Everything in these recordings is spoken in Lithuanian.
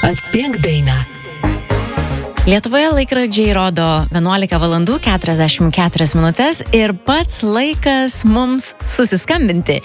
Atspėk dainą. Lietuvoje laikrodžiai rodo 11 valandų 44 minutės ir pats laikas mums susiskambinti.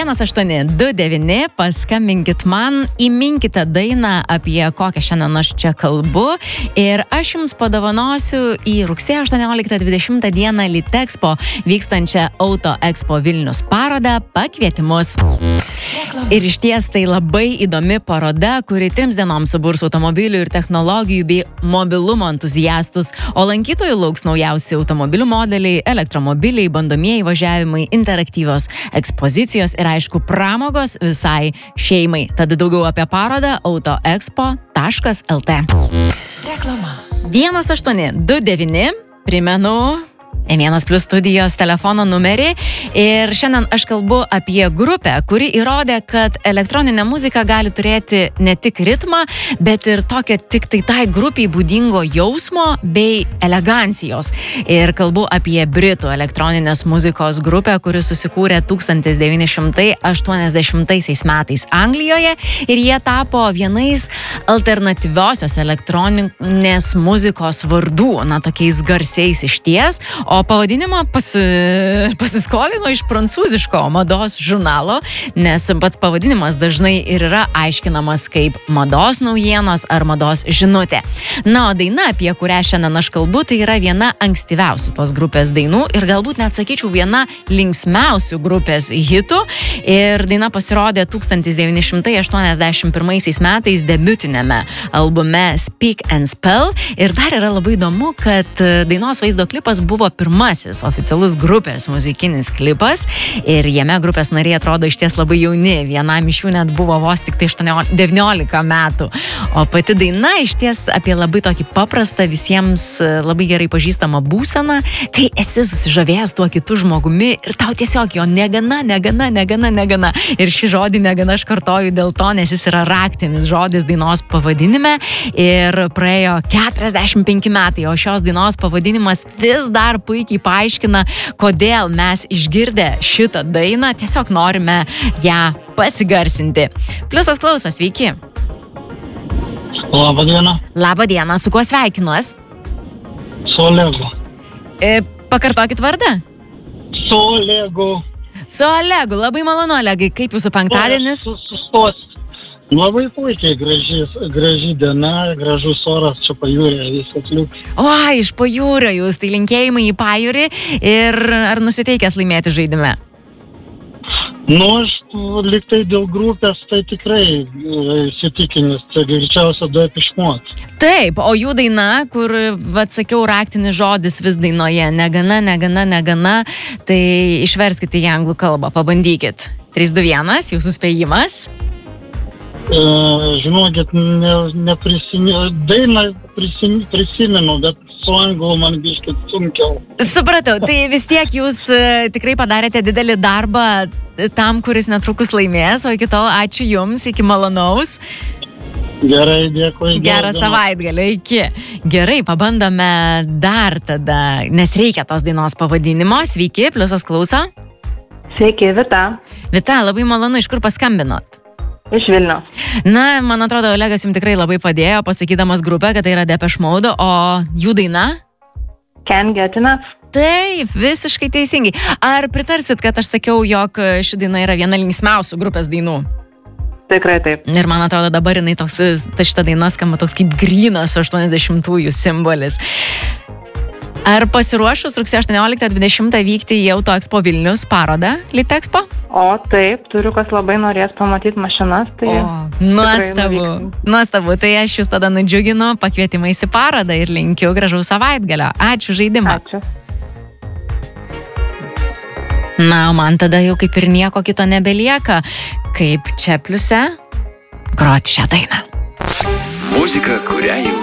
1829, paskambinkit man, įminkite dainą, apie kokią šiandien aš čia kalbu ir aš jums padovanosiu į rugsėjo 18-20 dieną Litexpo vykstančią Auto Expo Vilnius parodą pakvietimus. Ir išties tai labai įdomi paroda, kuri 3 dienoms suburs automobilių ir technologijų bei mobilumo entuziastus, o lankytojų lauks naujausi automobilių modeliai, elektromobiliai, bandomieji važiavimai, interaktyvios ekspozicijos ir aišku pramogos visai šeimai. Tad daugiau apie parodą autoexpo.lt. Reklama. 1829, primenu, M1 Plus studijos telefono numerį ir šiandien aš kalbu apie grupę, kuri įrodė, kad elektroninė muzika gali turėti ne tik ritmą, bet ir tokio tik tai grupiai būdingo jausmo bei elegancijos. Ir kalbu apie Britų elektroninės muzikos grupę, kuri susikūrė 1980 metais Anglijoje ir jie tapo vienais alternatyviosios elektroninės muzikos vardų, tokiais garsiais išties, o pavadinimą pasiskolino iš prancūziško mados žurnalo, nes pats pavadinimas dažnai ir yra aiškinamas kaip mados naujienos ar mados žinutė. O daina, apie kurią šiandien aš kalbu, tai yra viena ankstyviausių tos grupės dainų ir galbūt net sakyčiau viena linksmiausių grupės hitų. Ir daina pasirodė 1981 metais debiutinėme albume Speak and Spell. Ir dar yra labai įdomu, kad dainos vaizdo klipas buvo pirmasis oficialus grupės muzikinis klipas ir jame grupės nariai atrodo išties labai jauni, vienam iš jų net buvo vos tik tai 19 metų. O pati daina išties apie labai tokį paprastą, visiems labai gerai pažįstamą būseną, kai esi susižavėjęs tuo kitu žmogumi ir tau tiesiog jo negana. Ir šį žodį negana aš kartoju dėl to, nes jis yra raktinis žodis dainos pavadinime ir praėjo 45 metai, o šios dainos pavadinimas vis dar puikiai paaiškina, kodėl mes išgirdę šitą dainą tiesiog norime ją pasigarsinti. Pliusas klausos, sveiki. Labą dieną. Labą dieną, su kuo sveikinuos? Su Olegu. Pakartokit vardą. Su Olegu. Su Olegu, labai malonu, Olegai, kaip jūsų penktadienis? Sustos. Labai puikiai, graži diena, gražus oras, čia pajūrė, viskas liuks. Iš pajūrio jūs, tai linkėjimai į pajūrį ir ar nusiteikęs laimėti žaidime? Aš liktai dėl grupės, tai tikrai įsitikinęs, tai greičiausia Depeche Mode. Taip, o jų daina, kur, sakiau, raktinis žodis vis dainoje, negana, tai išverskite į anglų kalbą, pabandykit. 3, 2, 1, jūsų spėjimas. Žinokit, dainą prisimenu, bet su anglu man biškit sunkiau. Supratau, tai vis tiek jūs tikrai padarėte didelį darbą tam, kuris netrukus laimės, o iki tol ačiū jums, iki malonaus. Gerai, dėkui. Gerą savaitgalį, iki. Gerai, pabandome dar tada, nes reikia tos dainos pavadinimo. Sveiki, Pliusas klauso. Sveiki, Vita. Vita, labai malonu, iš kur paskambinot? Iš Vilniaus. Man atrodo, Olegas jums tikrai labai padėjo, pasakydamas grupę, kad tai yra Depeche Mode, o jų daina? Can't Get Enough. Taip, visiškai teisingai. Ar pritarsit, kad aš sakiau, jog ši daina yra viena linksmiausių grupės dainų? Tikrai taip. Ir man atrodo, dabar jinai šita daina skamba toks kaip grynas 80-ųjų simbolis. Ar pasiruošus rugsėjo 18-20 vykti į Auto Expo Vilnius parodą Litexpo? Taip, turiu, kas labai norės pamatyti mašinas. Tai nuostabu. Tai aš jūs tada nudžiuginu pakvietimais į parodą ir linkiu gražaus savaitgalio. Ačiū žaidimą. Ačiū. O man tada jau kaip ir nieko kito nebelieka, kaip čia pliuse groti šią dainą. Muzika, kurią jau